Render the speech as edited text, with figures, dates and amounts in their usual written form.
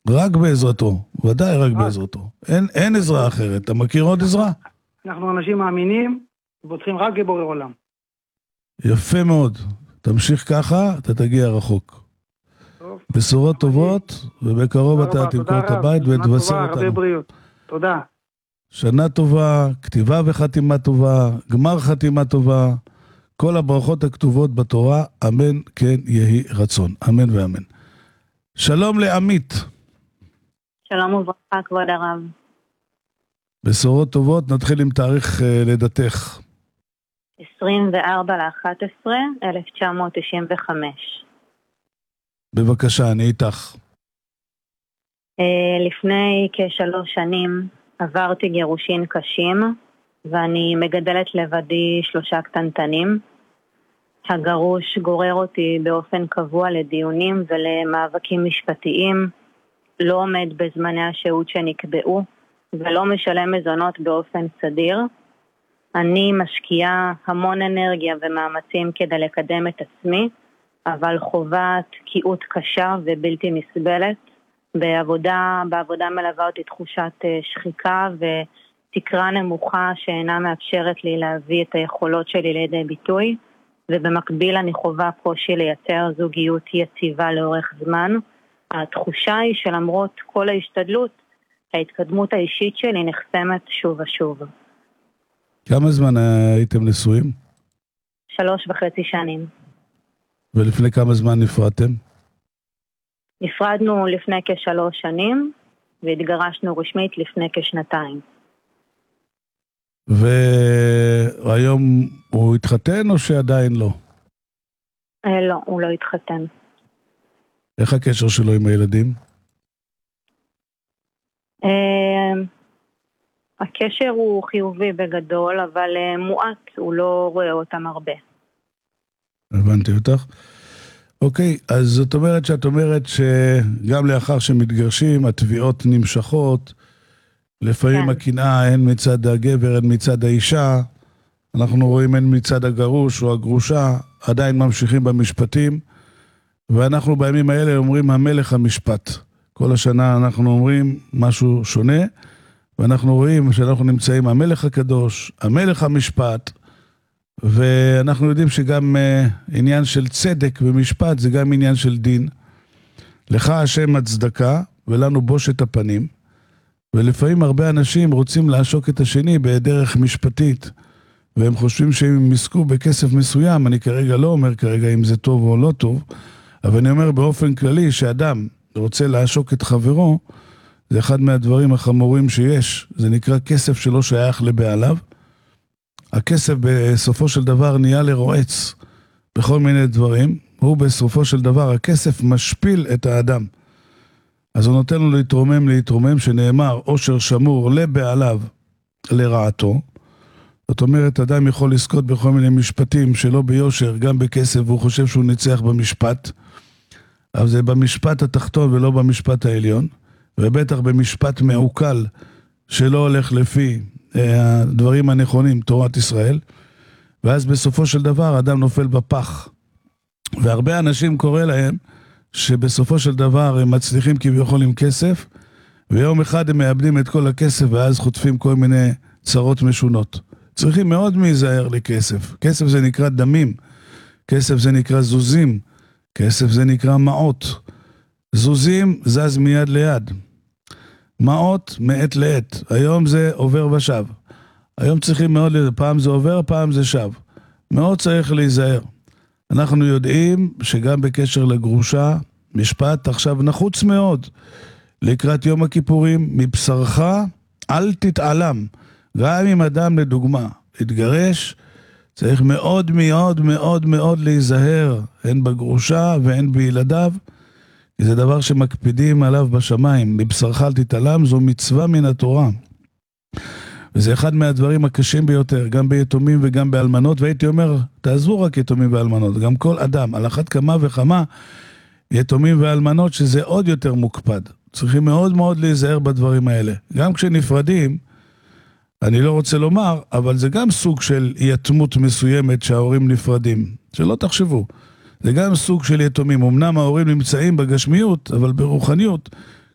רק בעזרתו, ודאי רק בעזרתו. אין עזרה אחרת. אתה מכיר עוד עזרה? אנחנו אנשים מאמינים, ובוטחים רק בבורא עולם. יפה מאוד. תמשיך ככה, אתה תגיע רחוק. טוב. בשורות טובות, ובקרוב אתה תמכור את הבית ותבשר אותנו. הרבה בריאות. תודה. שנה טובה, כתיבה וחתימה טובה, גמר חתימה טובה, כל הברכות הכתובות בתורה, אמן כן יהי רצון. אמן ואמן. שלום לעמית. שלום וברכה, כבוד הרב. בשורות טובות, נתחיל עם תאריך לידתך. 24/11/1995. בבקשה, אני איתך. לפני כ3 שנים עברתי גירושין קשים, ואני מגדלת לבדי 3 קטנטנים. הגרוש גורר אותי באופן קבוע לדיונים ולמאבקים משפטיים, לא עומד בזמני השהות שנקבעו, ולא משלם מזונות באופן סדיר. אני משקיעה המון אנרגיה ומאמצים כדי לקדם את עצמי, אבל חובה תקיעות קשה ובלתי נסבלת. בעבודה מלווה אותי תחושת שחיקה ותקרה נמוכה שאינה מאפשרת לי להביא את היכולות שלי לידי ביטוי, ובמקביל אני חובה קושי לייצר זוגיות יציבה לאורך זמן. התחושה היא שלמרות כל ההשתדלות, ההתקדמות האישית שלי נחסמת שוב ושוב. כמה זמן הייתם נשואים? 3.5 שנים. ולפני כמה זמן נפרדתם? נפרדנו לפני כ3 שנים, והתגרשנו רשמית לפני כ2 והיום הוא התחתן או שעדיין לא? לא, הוא לא התחתן. איך הקשר שלו עם הילדים? הקשר הוא חיובי בגדול, אבל מועט, הוא לא רואה אותם הרבה. הבנתי אותך. אוקיי, אז זאת אומרת שאת אומרת שגם לאחר שמתגרשים, התביעות נמשכות, לפעמים הקנאה הן מצד הגבר, הן מצד האישה, אנחנו רואים הן מצד הגרוש או הגרושה, עדיין ממשיכים במשפטים, ואנחנו בימים האלה אומרים המלך המשפט. כל השנה אנחנו אומרים משהו שונה, ואנחנו רואים שאנחנו נמצאים המלך הקדוש, המלך המשפט, ואנחנו יודעים שגם עניין של צדק ומשפט זה גם עניין של דין. לך השם הצדקה ולנו בושת הפנים, ולפעמים הרבה אנשים רוצים לעשוק את השני בדרך משפטית, והם חושבים שהם יזכו בכסף מסוים. אני כרגע לא אומר כרגע אם זה טוב או לא טוב, אבל אני אומר באופן כללי שאדם רוצה לעשוק את חברו, זה אחד מהדברים החמורים שיש, זה נקרא כסף שלא שייך לבעליו. הכסף בסופו של דבר נהיה לרועץ בכל מיני דברים, הוא בסופו של דבר, הכסף משפיל את האדם. אז הוא נותן לו להתרומם, שנאמר, עושר שמור לבעליו לרעתו. זאת אומרת, אדם יכול לזכות בכל מיני משפטים שלא ביושר, גם בכסף, והוא חושב שהוא ניצח במשפט, אבל זה במשפט התחתון ולא במשפט העליון, ובטח במשפט מעוקל שלא הולך לפי הדברים הנכונים, תורת ישראל, ואז בסופו של דבר אדם נופל בפח. והרבה אנשים קורא להם שבסופו של דבר הם מצליחים כביכול עם כסף, ויום אחד הם מאבדים את כל הכסף, ואז חוטפים כל מיני צרות משונות. צריכים מאוד להיזהר לכסף. כסף זה נקרא דמים, כסף זה נקרא זוזים, כסף זה נקרא מעות. זוזים זז מיד ליד. מעות מעת לעת. היום זה עובר ושב. היום צריכים מאוד, פעם זה עובר, פעם זה שב. מאוד צריך להיזהר. אנחנו יודעים שגם בקשר לגרושה, משפט עכשיו נחוץ מאוד. לקראת יום הכיפורים, מבשרך אל תתעלם. גם אם אדם לדוגמה התגרש, צריך מאוד מאוד מאוד מאוד להיזהר, הן בגרושה והן בילדיו, כי זה דבר שמקפידים עליו בשמיים. מבשרך אל תתעלם, זו מצווה מן התורה. וזה אחד מהדברים הקשים ביותר, גם ביתומים וגם באלמנות, והייתי אומר, תעזבו רק יתומים ואלמנות, גם כל אדם, על אחת כמה וכמה, יתומים ואלמנות, שזה עוד יותר מוקפד. צריכים מאוד מאוד להיזהר בדברים האלה. גם כשנפרדים, אני לא רוצה לומר, אבל זה גם סוג של יתמות מסוימת שההורים נפרדים. שלא תחשבו. זה גם סוג של יתומים. אמנם ההורים נמצאים בגשמיות, אבל ברוחניות